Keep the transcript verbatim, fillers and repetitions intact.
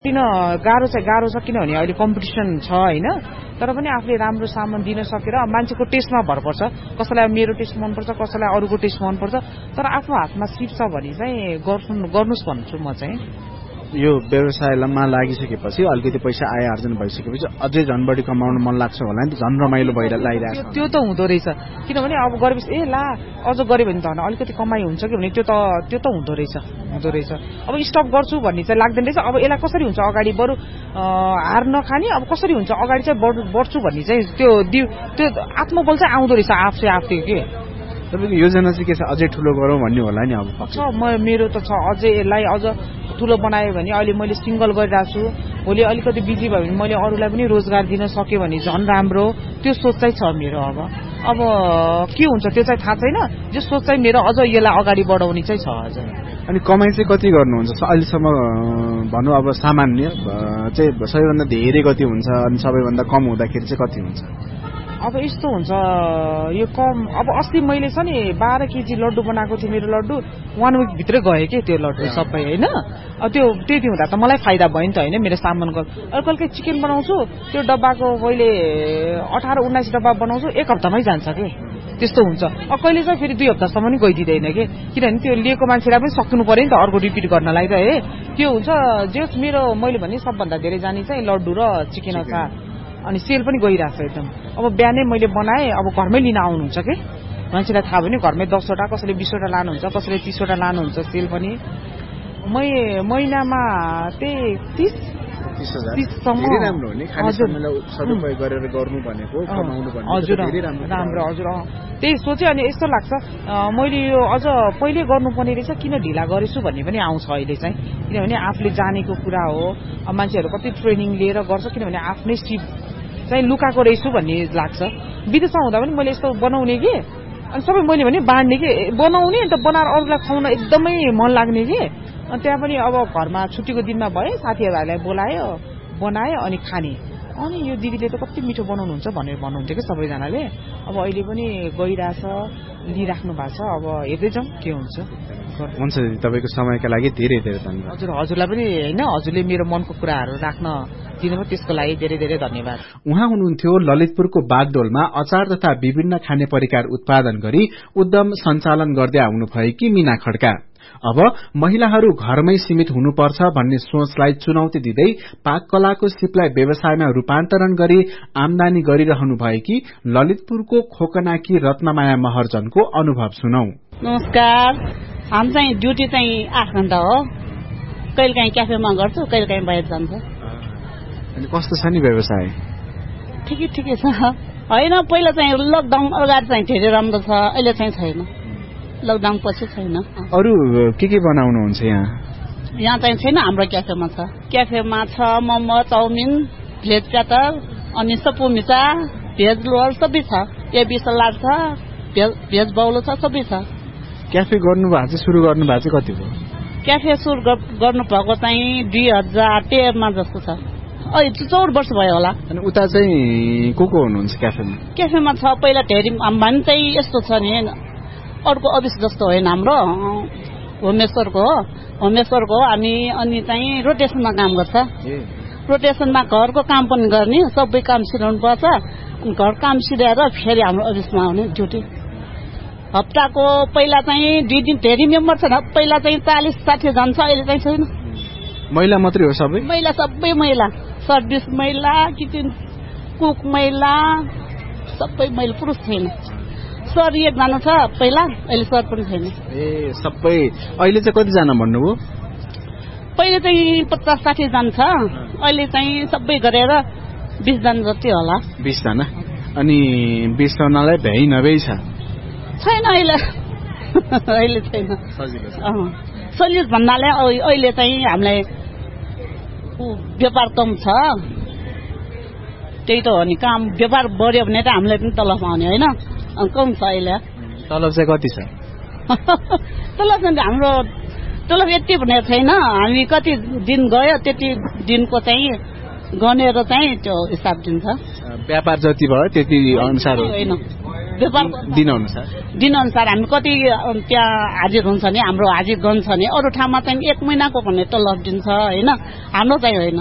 किन गाह्रो चाहिँ गाह्रो छ किनभने अहिले कम्पिटिसन छ होइन, तर पनि आफूले राम्रो सामान दिन सकेर मान्छेको टेस्टमा भर पर्छ। कसैलाई मेरो टेस्ट मनपर्छ, कसैलाई अरूको टेस्ट मनपर्छ, तर आफ्नो हातमा सिप छ भने चाहिँ गर्नु गर्नुहोस् भन्छु म चाहिँ। यो व्यवसायमा लागिसकेपछि अलिकति पैसा आय आर्जन भइसकेपछि अझै झन् बढी कमाउन मन लाग्छ होला नि, झन् रमाइलो भएर लागिरहेको छ। त्यो त हुँदो रहेछ, किनभने अब गरेपछि ए ला अझ गऱ्यो भने त अलिकति कमाइ हुन्छ कि भने त्यो त त्यो त हुँदो रहेछ हुँदो रहेछ अब स्टप गर्छु भन्ने चाहिँ लाग्दैन रहेछ। अब यसलाई कसरी हुन्छ अगाडि बरु हार नखाने, अब कसरी हुन्छ अगाडि चाहिँ बढ्छु भन्ने चाहिँ त्यो त्यो आत्मबल चाहिँ आउँदो रहेछ आफै आफै के। तपाईँको योजना चाहिँ के छ, अझै ठुलो गरौँ भन्ने होला नि? अब छ म मेरो त छ, अझै यसलाई अझ ठुलो बनायो भने अहिले मैले सिङ्गल गरिरहेको छु, भोलि अलिकति बिजी भयो भने मैले अरूलाई पनि रोजगार दिन सक्यो भने झन् राम्रो, त्यो सोच चाहिँ छ मेरो। अब अब के हुन्छ त्यो चाहिँ थाहा छैन, जो सोच चाहिँ मेरो अझ यसलाई अगाडि बढाउने चाहिँ छ अझ। अनि कमाइ चाहिँ कति गर्नुहुन्छ अहिलेसम्म भनौँ? अब सामान्य चाहिँ सबैभन्दा धेरै कति हुन्छ अनि सबैभन्दा कम हुँदाखेरि चाहिँ कति हुन्छ? अब यस्तो हुन्छ यो कम, अब अस्ति मैले छ नि बाह्र केजी लड्डु बनाएको थिएँ, मेरो लड्डु वान विक भित्रै गयो कि त्यो लड्डु सबै होइन। अब त्यो त्यति हुँदा त मलाई फाइदा भयो नि त होइन, मेरो सामानको। अरू कहिले चिकन बनाउँछु त्यो डब्बाको मैले अठार उन्नाइस डब्बा बनाउँछु, एक हप्तामै जान्छ कि त्यस्तो हुन्छ। अब कहिले चाहिँ फेरि दुई हप्तासम्म नि गइदिँदैन कि, किनभने त्यो लिएको मान्छेलाई पनि सक्नु पऱ्यो नि त अर्को रिपिट गर्नलाई त। हे त्यो हुन्छ जे मेरो मैले भने सबभन्दा धेरै जाने चाहिँ लड्डु र चिकन अचार, अनि सेल पनि गइरहेको छ एकदम। अब बिहानै मैले बनाएँ, अब घरमै लिन आउनुहुन्छ कि मान्छेलाई थाहा भयो नि, घरमै दसवटा कसैले बिसवटा लानुहुन्छ, कसैले तिसवटा लानुहुन्छ सेल पनि। मै महिनामा त्यही तिस तिससम्म हजुर राम्रो हजुर त्यही सोचेँ। अनि यस्तो लाग्छ मैले यो अझ पहिले गर्नुपर्ने रहेछ, किन ढिला गरेछु भन्ने पनि आउँछ अहिले चाहिँ, किनभने आफूले जानेको कुरा हो। अब मान्छेहरू कति ट्रेनिङ लिएर गर्छ, किनभने आफ्नै सिप चाहिँ लुकाएको रहेछु भन्ने लाग्छ। विदेशमा हुँदा पनि मैले यस्तो बनाउने कि अनि सबै मैले भने बाँड्ने कि बनाउने, अन्त बनाएर अरूलाई खुवाउन एकदमै मन लाग्ने कि। अनि त्यहाँ पनि अब घरमा छुट्टीको दिनमा भए साथीहरूलाई बोलायो, बनायो अनि खाने। अनि यो दिदीले त कति मिठो बनाउनुहुन्छ भनेर भन्नुहुन्थ्यो कि सबैजनाले। अब अहिले पनि गइरहेछ, लिइराख्नु भएको छ, अब हेर्दै जाउँ के हुन्छ। हुन्छ दिदी, तपाईँको समयका लागि धेरै धेरै धन्यवाद। हजुर हजुरलाई पनि होइन, हजुरले मेरो मनको कुराहरू राख्न दिनुभयो त्यसको लागि धेरै धेरै धन्यवाद। उहाँ हुनुहुन्थ्यो ललितपुरको बागडोलमा अचार तथा विभिन्न खाने परिकार उत्पादन गरी उद्यम सञ्चालन गर्दै आउनुभएकी मीना खड्का। अब महिलाहरू घरमै सीमित हुनुपर्छ भन्ने सोचलाई चुनौती दिँदै पाककलाको सिपलाई व्यवसायमा रूपान्तरण गरी आमदानी गरिरहनु भएकी ललितपुरको खोकनाकी रत्नमाया महर्जनको अनुभव सुनौ। नमस्कार, हामी चाहिँ ड्युटी चाहिँ आठ घण्टा हो, कहिले काहीँ क्याफेमा गर्छु, कहिले काहीँ बाहिर जान्छ। अनि कस्तो छ नि व्यवसाय? ठिकै ठिकै छ होइन, पहिला चाहिँ लकडाउन अगाडि चाहिँ धेरै राम्रो छ, अहिले चाहिँ छैन, लकडाउन पछि छैन। अरू के के बनाउनुहुन्छ यहाँ? यहाँ चाहिँ छैन, हाम्रो क्याफेमा छ। क्याफेमा छ मोमो, चाउमिन, भेज प्याटर, अनि सपु मिचा, भेज रोल सबै छ, एबी सलाद छ, भेज बाउलो छ, सबै छ। क्याफे गर्नु भएको चाहिँ सुरु गर्नु भएको चाहिँ कति भयो? क्याफे सुरु गर्नु भएको चाहिँ दुई हजार तेह्रमा जस्तो छ, अहिले चौध वर्ष भयो होला। अनि उता चाहिँ को को हुनुहुन्छ क्याफेमा? क्याफेमा छ पहिला धेरै भन् चाहिँ यस्तो छ नि, अर्को अफिस जस्तो होइन, हाम्रो होमेश्वरको हो, होमेश्वरको हो हामी। अनि चाहिँ रोटेसनमा काम गर्छ, रोटेसनमा घरको काम पनि गर्ने, सबै काम सिलाउनु पर्छ। घर काम सिलाएर फेरि हाम्रो अफिसमा आउने ड्युटी। हप्ताको पहिला चाहिँ दुई दिन धेरै मेम्बर छ, पहिला चाहिँ चालिस साठी जान्छ, अहिले चाहिँ छैन। महिला मात्रै हो सबै? महिला सबै महिला, सर्भिस महिला, किचन कुक महिला, सबै महिला, पुरुष छैन। सर एकजना छ पहिला, अहिले सर पनि छैन। ए सबै अहिले चाहिँ कतिजना भन्नुभयो? पहिले चाहिँ पचास साठी जना छ, अहिले चाहिँ सबै गरेर बिस जना जति होला। बिस जना? अनि बिस जनालाई भ्याइ नभ्याइ छ? छैन अहिले, अहिले छैन। सजिलो भन्नाले अहिले चाहिँ हामीलाई व्यापार कम छ, त्यही त हो नि। काम व्यापार बढ्यो भने त हामीलाई पनि तलब आउने होइन, कम छ अहिले। तलब चाहिँ कति छ? तलब चाहिँ हाम्रो तलब यति भनेको छैन, हामी कति दिन गयो त्यति दिनको चाहिँ गनेर चाहिँ त्यो हिसाब दिन्छ। व्यापार जति भयो त्यति अनुसार होइन, व्यापार दिन अनुसार दिन अनुसार हामी कति त्यहाँ हाजिर हुन्छ नि हाम्रो हाजिर गन्छ नि अरू ठाउँमा चाहिँ एक महिनाको भने तलब दिन्छ होइन हाम्रो चाहिँ होइन